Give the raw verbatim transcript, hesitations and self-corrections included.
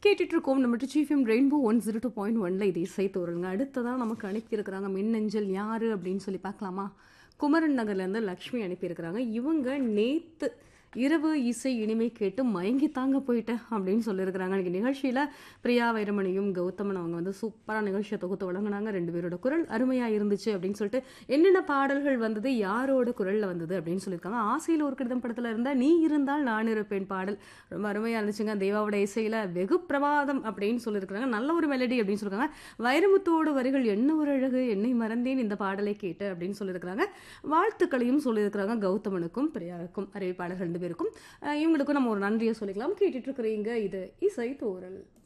கேட்டுட்டு இருக்கோம் நம்ம டிச்சிஎஃப்எம் rainbow one zero two point ஒன்ல இது இசை தோறலுங்க. அடுத்ததான் நமக்கு அனுப்பியிருக்கிறாங்க மின்னஞ்சல் யாரு அப்படின்னு சொல்லி பார்க்கலாமா? குமரன் நகர்லேருந்து லக்ஷ்மி அனுப்பியிருக்கிறாங்க. இவங்க நேத்து இரவு இசை இனிமை கேட்டு மயங்கி தாங்க போயிட்டேன் அப்படின்னு சொல்லியிருக்கிறாங்க. இன்னைக்கு நிகழ்ச்சியில் பிரியா வைரமணியும் கௌதமன் அவங்க வந்து சூப்பராக நிகழ்ச்சியை தொகுத்து வழங்கினாங்க. ரெண்டு பேரோட குரல் அருமையாக இருந்துச்சு அப்படின்னு சொல்லிட்டு என்னென்ன பாடல்கள் வந்தது, யாரோட குரலில் வந்தது அப்படின்னு சொல்லியிருக்காங்க. ஆசையில் ஒரு கிருதம் படத்தில் இருந்தால் நீ இருந்தால் நான் இருப்பேன் பாடல் ரொம்ப அருமையாக இருந்துச்சுங்க. தேவாவோட இசையில் வெகு பிரபாதம் அப்படின்னு சொல்லியிருக்கிறாங்க. நல்ல ஒரு மெலடி அப்படின்னு சொல்லியிருக்காங்க. வைரமுத்தோட வரிகள் என்ன ஒரு அழகு, என்னை மறந்தேன் இந்த பாடலை கேட்டு அப்படின்னு சொல்லியிருக்கிறாங்க. வாழ்த்துக்களையும் சொல்லியிருக்கிறாங்க கௌதமனுக்கும் பிரியாவுக்கும் அறிவிப்பாளர்கள் ரெண்டு பேருக்கும். இவங்களுக்கும் நம்ம ஒரு நன்றியை சொல்லிக்கலாம். கேட்டுட்டு இருக்கிறீங்க இது இசை தோறல்.